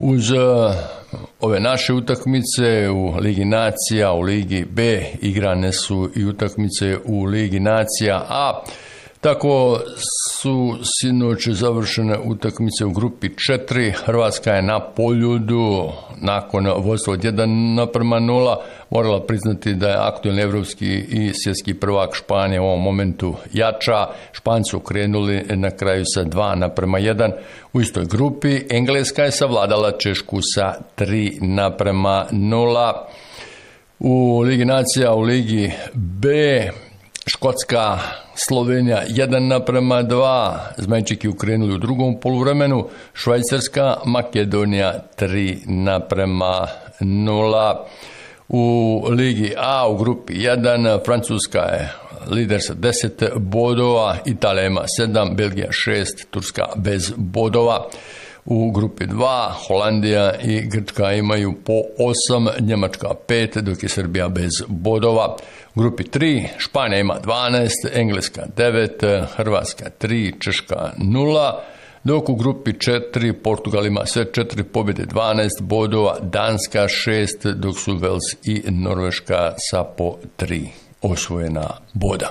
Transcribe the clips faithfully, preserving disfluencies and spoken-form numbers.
Uz ove naše utakmice u Ligi nacija, u Ligi B igrane su i utakmice u Ligi nacija A. Tako su sinoć završene utakmice u grupi četiri. Hrvatska je na Poljudu nakon vodstva od jedan naprema nula morala priznati da je aktualni evropski i svjetski prvak Španija u ovom momentu jača. Španci su krenuli na kraju sa dva naprema jedan. U istoj grupi Engleska je savladala Češku sa tri naprema nula. U Ligi nacija, u Ligi B Škotska, Slovenija jedan naprema dva, Zmajčiki ukrenuli u drugom poluvremenu, Švajcarska, Makedonija tri naprema nula. U Ligi A u grupi jedan Francuska je lider sa deset bodova, Italija ima sedam, Belgija šest, Turska bez bodova. U grupi dva Holandija i Grčka imaju po osam, Njemačka pet, dok je Srbija bez bodova. U grupi tri Španija ima dvanaest, Engleska devet, Hrvatska tri, Češka nula, dok u grupi četiri Portugal ima sve četiri pobjede, dvanaest bodova, Danska šest, dok su Vels i Norveška sa po tri osvojena boda.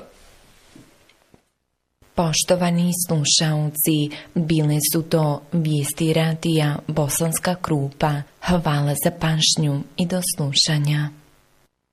Poštovani slušaoci, bile su to vijesti radija Bosanska Krupa. Hvala za pažnju i do slušanja.